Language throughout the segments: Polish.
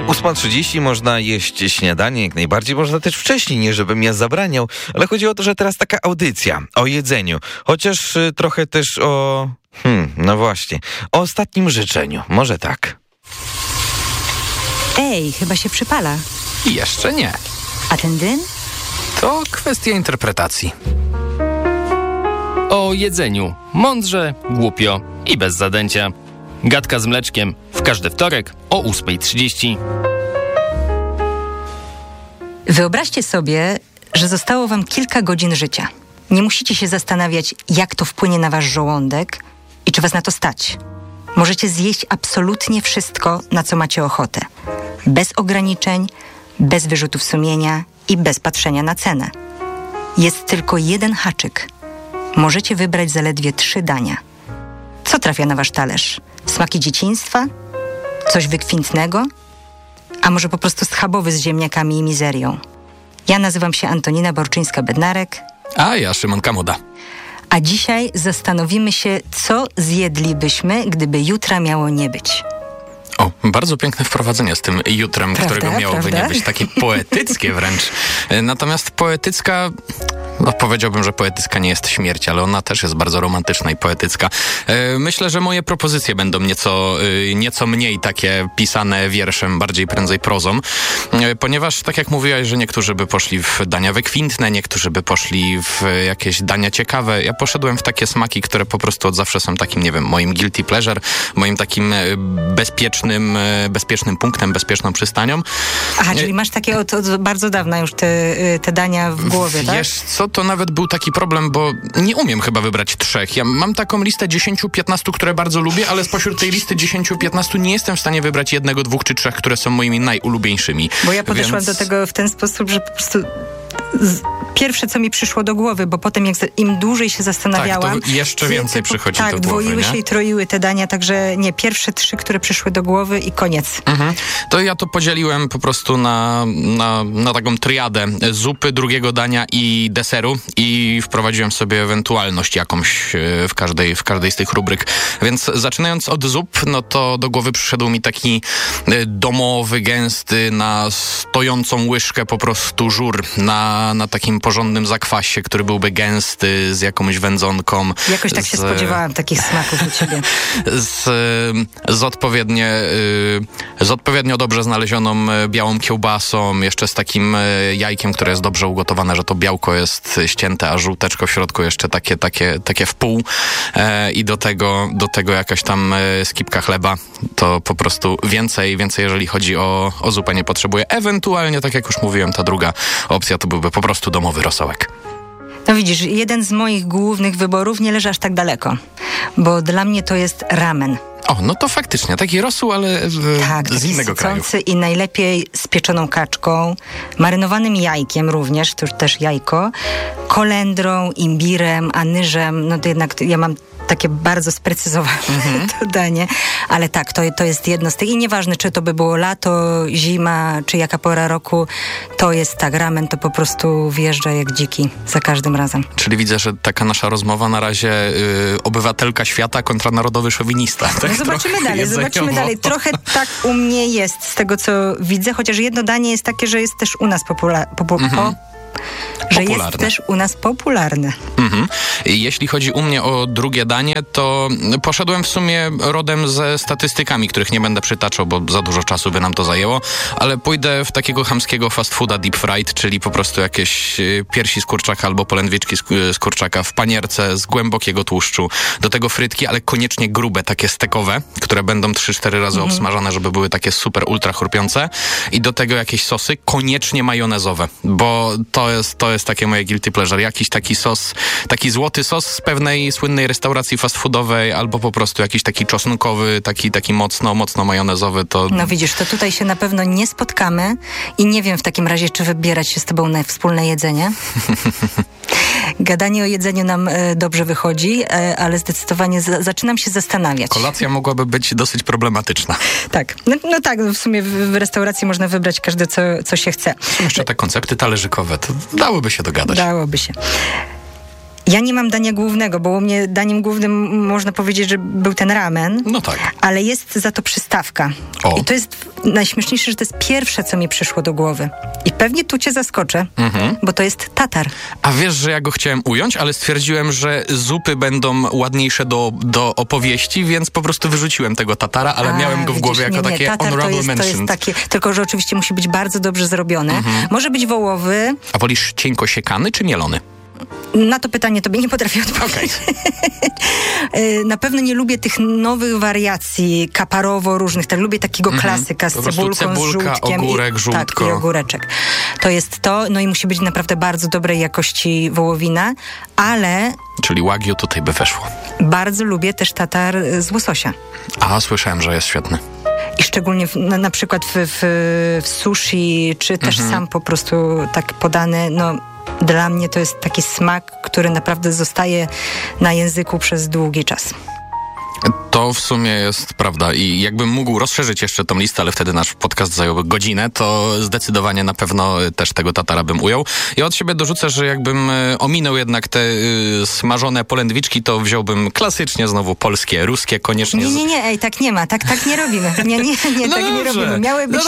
8:30 można jeść śniadanie, jak najbardziej można też wcześniej, nie żebym ja zabraniał, ale chodzi o to, że teraz taka audycja o jedzeniu, chociaż trochę też o... no właśnie, o ostatnim życzeniu, może tak. Ej, chyba się przypala. Jeszcze nie. A ten dym? To kwestia interpretacji. O jedzeniu. Mądrze, głupio i bez zadęcia. Gadka z mleczkiem w każdy wtorek o 8:30. Wyobraźcie sobie, że zostało wam kilka godzin życia. Nie musicie się zastanawiać, jak to wpłynie na wasz żołądek i czy was na to stać. Możecie zjeść absolutnie wszystko, na co macie ochotę. Bez ograniczeń, bez wyrzutów sumienia i bez patrzenia na cenę. Jest tylko jeden haczyk. Możecie wybrać zaledwie 3 dania. Co trafia na wasz talerz? Smaki dzieciństwa? Coś wykwintnego? A może po prostu schabowy z ziemniakami i mizerią? Ja nazywam się Antonina Borczyńska-Bednarek. A ja Szymon Kamoda. A dzisiaj zastanowimy się, co zjedlibyśmy, gdyby jutra miało nie być. O, bardzo piękne wprowadzenie z tym jutrem, Prawda, którego miałoby prawda? nie być, takie poetyckie wręcz. Natomiast poetycka, no powiedziałbym, że poetycka nie jest śmierć, ale ona też jest bardzo romantyczna i poetycka. Myślę, że moje propozycje będą nieco mniej takie pisane wierszem, bardziej prędzej prozą, ponieważ tak jak mówiłaś, że niektórzy by poszli w dania wykwintne, niektórzy by poszli w jakieś dania ciekawe. Ja poszedłem w takie smaki, które po prostu od zawsze są takim, nie wiem, moim guilty pleasure, moim takim bezpiecznym punktem, bezpieczną przystanią. Aha, czyli masz takie od bardzo dawna już te dania w głowie, tak? Wiesz co, to nawet był taki problem, bo nie umiem chyba wybrać 3. Ja mam taką listę 10-15, które bardzo lubię, ale spośród tej listy 10-15 nie jestem w stanie wybrać 1, 2 czy 3, które są moimi najulubieńszymi. Bo ja podeszłam do tego w ten sposób, że po prostu pierwsze, co mi przyszło do głowy, bo potem im dłużej się zastanawiałam... Tak, to jeszcze więcej przychodzi do głowy, dwoiły nie? się i troiły te dania, także nie, pierwsze 3, które przyszły do głowy i koniec. To ja to podzieliłem po prostu na taką triadę zupy, drugiego dania i deseru i wprowadziłem sobie ewentualność jakąś w każdej z tych rubryk. Więc zaczynając od zup, no to do głowy przyszedł mi taki domowy, gęsty, na stojącą łyżkę po prostu żur, na takim porządnym zakwasie, który byłby gęsty, z jakąś wędzonką. Jakoś tak się spodziewałam takich smaków u ciebie. Z odpowiednio dobrze znalezioną białą kiełbasą, jeszcze z takim jajkiem, które jest dobrze ugotowane, że to białko jest ścięte, a żółteczko w środku jeszcze takie w pół. I do tego jakaś tam skipka chleba. To po prostu więcej, jeżeli chodzi o zupę, nie potrzebuję. Ewentualnie, tak jak już mówiłem, ta druga opcja to byłby po prostu domowy rosołek. No widzisz, jeden z moich głównych wyborów nie leży aż tak daleko, bo dla mnie to jest ramen. O, no to faktycznie, taki rosół, ale z innego kraju. I najlepiej z pieczoną kaczką, marynowanym jajkiem również, to już też jajko, kolendrą, imbirem, anyżem, no to jednak ja mam takie bardzo sprecyzowane to danie, ale tak, to jest jedno z tych i nieważne, czy to by było lato, zima, czy jaka pora roku, to jest tak, ramen to po prostu wjeżdża jak dziki za każdym razem. Czyli widzę, że taka nasza rozmowa na razie obywatelka świata kontra narodowy szowinista. Tak? No zobaczymy dalej. Trochę tak u mnie jest z tego, co widzę, chociaż jedno danie jest takie, że jest też u nas jest też u nas popularne. Jeśli chodzi u mnie o drugie danie, to poszedłem w sumie rodem ze statystykami, których nie będę przytaczał, bo za dużo czasu by nam to zajęło, ale pójdę w takiego chamskiego fast fooda deep fried, czyli po prostu jakieś piersi z kurczaka albo polędwiczki z kurczaka w panierce z głębokiego tłuszczu. Do tego frytki, ale koniecznie grube, takie stekowe, które będą 3-4 razy obsmażane, żeby były takie super ultra chrupiące. I do tego jakieś sosy, koniecznie majonezowe, bo to jest takie moje guilty pleasure. Jakiś taki sos, taki złoty sos z pewnej słynnej restauracji fast foodowej, albo po prostu jakiś taki czosnkowy, taki mocno majonezowy. To... No widzisz, to tutaj się na pewno nie spotkamy i nie wiem w takim razie, czy wybierać się z tobą na wspólne jedzenie. Gadanie o jedzeniu nam dobrze wychodzi, ale zdecydowanie zaczynam się zastanawiać. Kolacja mogłaby być dosyć problematyczna. Tak. No tak, w sumie w restauracji można wybrać każde, co się chce. Są jeszcze te koncepty talerzykowe, to dałoby się dogadać. Dałoby się. Ja nie mam dania głównego, bo u mnie daniem głównym można powiedzieć, że był ten ramen. No tak. Ale jest za to przystawka. O. I to jest najśmieszniejsze, że to jest pierwsze, co mi przyszło do głowy. I pewnie tu cię zaskoczę, bo to jest tatar. A wiesz, że ja go chciałem ująć, ale stwierdziłem, że zupy będą ładniejsze do opowieści, więc po prostu wyrzuciłem tego tatara, ale miałem go w głowie jako takie tatar honorable mention. To jest takie, tylko że oczywiście musi być bardzo dobrze zrobiony. Może być wołowy. A wolisz cienko siekany czy mielony? Na to pytanie tobie nie potrafię odpowiedzieć. Okay. Na pewno nie lubię tych nowych wariacji kaparowo różnych. Tak, lubię takiego klasyka z cebulką, cebulka, z żółtkiem. ogórek, żółtko. Tak, i ogóreczek. To jest to. No i musi być naprawdę bardzo dobrej jakości wołowina, ale... Czyli wagyu tutaj by weszło. Bardzo lubię też tatar z łososia. A, słyszałem, że jest świetny. I szczególnie na przykład w sushi, czy też sam po prostu tak podany, no dla mnie to jest taki smak, który naprawdę zostaje na języku przez długi czas. To w sumie jest prawda i jakbym mógł rozszerzyć jeszcze tą listę, ale wtedy nasz podcast zająłby godzinę, to zdecydowanie na pewno też tego tatara bym ujął. Ja od siebie dorzucę, że jakbym ominął jednak te smażone polędwiczki, to wziąłbym klasycznie znowu polskie, ruskie, koniecznie. Nie, tak nie ma, tak nie robimy. Nie, no tak dobrze, nie robimy. Miały być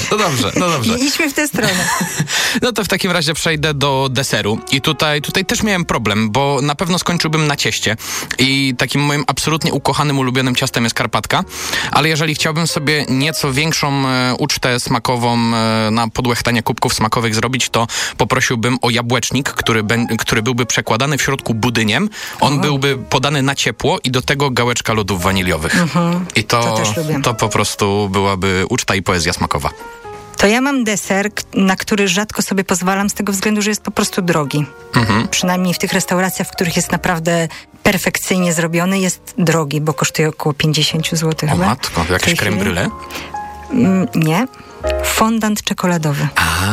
No dobrze. Idźmy w tę stronę. No to w takim razie przejdę do deseru i tutaj też miałem problem, bo na pewno skończyłbym na cieście i takim moim absolutnie ukochanym, ulubionym ciastem jest karpatka, ale jeżeli chciałbym sobie nieco większą ucztę smakową na podłechtanie kubków smakowych zrobić, to poprosiłbym o jabłecznik, który byłby przekładany w środku budyniem. On byłby podany na ciepło i do tego gałeczka lodów waniliowych. I to też lubię. To po prostu byłaby uczta i poezja smakowa. To ja mam deser, na który rzadko sobie pozwalam z tego względu, że jest po prostu drogi. Przynajmniej w tych restauracjach, w których jest naprawdę perfekcyjnie zrobiony, jest drogi, bo kosztuje około 50 zł. O matko, jakieś crème brûlée? Nie. Fondant czekoladowy.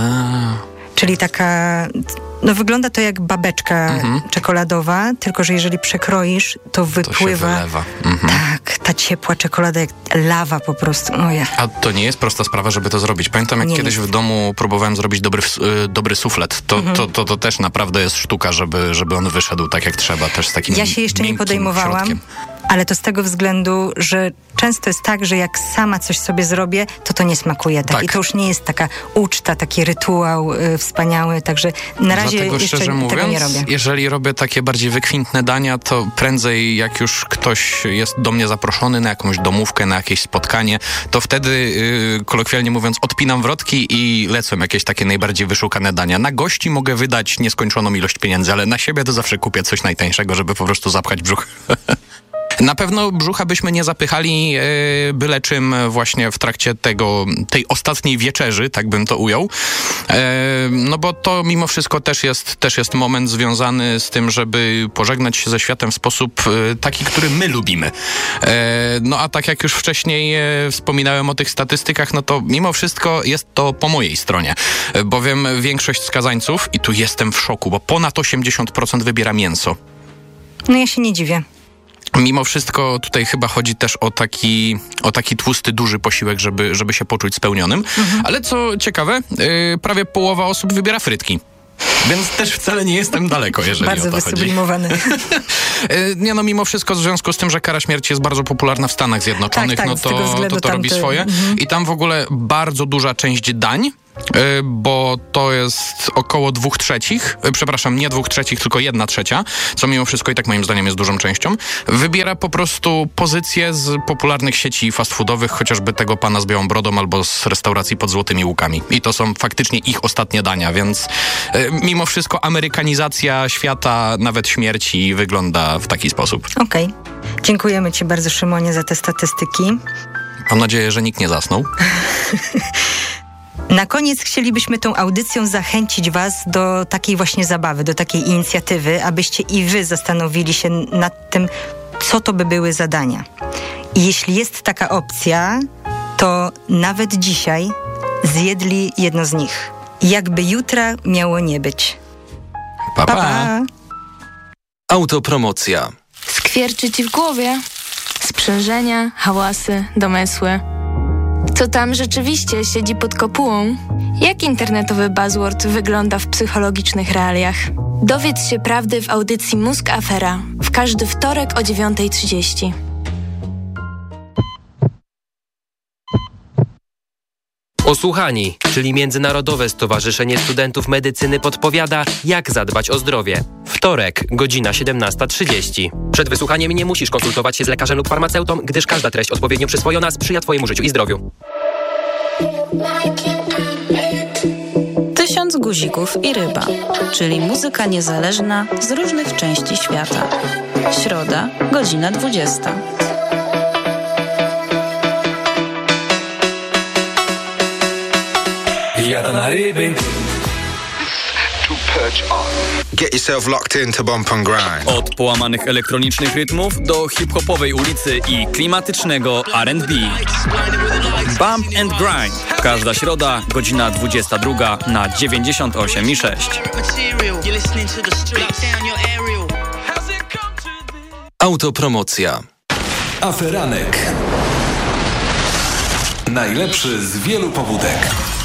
Czyli taka... No wygląda to jak babeczka czekoladowa, tylko że jeżeli przekroisz, to wypływa... To się wylewa. Tak, ta ciepła czekolada jak lawa po prostu. A to nie jest prosta sprawa, żeby to zrobić. Pamiętam, jak kiedyś w domu próbowałem zrobić dobry suflet. To też naprawdę jest sztuka, żeby on wyszedł tak jak trzeba. Też z takim Ja się jeszcze nie podejmowałam. Środkiem. Ale to z tego względu, że często jest tak, że jak sama coś sobie zrobię, to nie smakuje tak. I to już nie jest taka uczta, taki rytuał wspaniały, także na razie Dlatego, jeszcze szczerze mówiąc, tego nie robię. Jeżeli robię takie bardziej wykwintne dania, to prędzej jak już ktoś jest do mnie zaproszony na jakąś domówkę, na jakieś spotkanie, to wtedy, kolokwialnie mówiąc, odpinam wrotki i lecą jakieś takie najbardziej wyszukane dania. Na gości mogę wydać nieskończoną ilość pieniędzy, ale na siebie to zawsze kupię coś najtańszego, żeby po prostu zapchać brzuch. Na pewno brzucha byśmy nie zapychali byle czym właśnie w trakcie tej ostatniej wieczerzy, tak bym to ujął. No bo to mimo wszystko też jest moment związany z tym, żeby pożegnać się ze światem w sposób taki, który my lubimy. No a tak jak już wcześniej wspominałem o tych statystykach, no to mimo wszystko jest to po mojej stronie, bowiem większość skazańców, i tu jestem w szoku, bo ponad 80% wybiera mięso. No ja się nie dziwię. Mimo wszystko tutaj chyba chodzi też o taki tłusty, duży posiłek, żeby się poczuć spełnionym. Ale co ciekawe, prawie połowa osób wybiera frytki. Więc też wcale nie jestem daleko, jeżeli bardzo o to chodzi. Bardzo wysublimowany. Nie, no mimo wszystko w związku z tym, że kara śmierci jest bardzo popularna w Stanach Zjednoczonych, tak, no to robi swoje. I tam w ogóle bardzo duża część dań, bo to jest około 2/3, przepraszam, nie 2/3, tylko 1/3, co mimo wszystko i tak moim zdaniem jest dużą częścią, wybiera po prostu pozycje z popularnych sieci fast foodowych, chociażby tego pana z białą brodą albo z restauracji pod Złotymi Łukami. I to są faktycznie ich ostatnie dania, więc mimo wszystko amerykanizacja świata, nawet śmierci, wygląda w taki sposób. Okej. Dziękujemy ci bardzo, Szymonie, za te statystyki. Mam nadzieję, że nikt nie zasnął. Na koniec chcielibyśmy tą audycją zachęcić was do takiej właśnie zabawy, do takiej inicjatywy, abyście i wy zastanowili się nad tym, co to by były zadania. I jeśli jest taka opcja, to nawet dzisiaj zjedli jedno z nich. Jakby jutra miało nie być. Pa, pa. Pa, pa. Autopromocja. Skwierczy ci w głowie. Sprzężenia, hałasy, domysły. Co tam rzeczywiście siedzi pod kopułą? Jak internetowy buzzword wygląda w psychologicznych realiach? Dowiedz się prawdy w audycji Mózg Afera w każdy wtorek o 9:30. Osłuchani, czyli Międzynarodowe Stowarzyszenie Studentów Medycyny podpowiada, jak zadbać o zdrowie. Wtorek, godzina 17:30. Przed wysłuchaniem nie musisz konsultować się z lekarzem lub farmaceutą, gdyż każda treść odpowiednio przyswojona sprzyja Twojemu życiu i zdrowiu. 1000 guzików i ryba, czyli muzyka niezależna z różnych części świata. Środa, godzina 20. Get yourself locked in to bump and grind. Od połamanych elektronicznych rytmów do hip-hopowej ulicy i klimatycznego R&B. Bump and Grind. Każda środa, godzina 22 na 98,6. Autopromocja. Aferanek. Najlepszy z wielu pobudek.